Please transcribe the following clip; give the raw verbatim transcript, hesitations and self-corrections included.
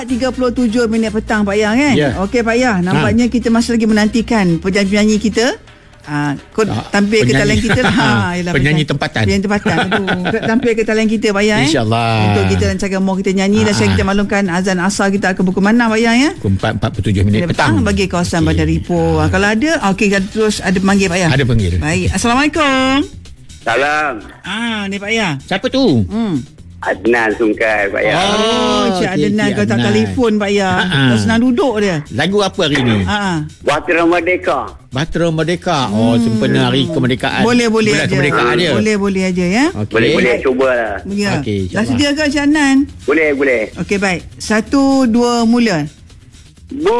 tiga puluh tujuh minit petang Pak Yah kan? Yeah. Okey Pak Yah, nampaknya ha. kita masih lagi menantikan penyanyi-penyanyi kita. Ah, kau ha, tampil ke talian kita lah. Ha, penyanyi tempatan. Penyanyi tempatan. Aduh, tampil ke talian kita Pak Yah. InsyaAllah. Eh? Untuk kita rancangan mau kita nyanyi ha. dan saya kita maklumkan azan asar kita akan pukul mana Pak Yah ya? Pukul empat empat puluh tujuh minit petang. petang bagi kawasan okay. Bandar Ipoh. Ha. Kalau ada, okey kita terus ada panggil Pak Yah. Ada panggil. Baik. Assalamualaikum. Salam. Ah, ni Pak Yah. Siapa tu? Hmm. Adnan Sungkai Pak Yah. Oh, Cik okay, Adnan kau tak telefon Pak Yah. Kau senang duduk dia. Lagu apa hari ni? Ha. Bahtera Merdeka. Bahtera Merdeka. Oh, hmm. sempena hari kemerdekaan. Boleh boleh Bulan aja. Kemerdekaan dia. Boleh boleh aja ya. Okay. Boleh boleh cubalah. Ya. Okey. Dah sedia ke Cik Adnan? Boleh boleh. Okey baik. Satu dua mula. Bu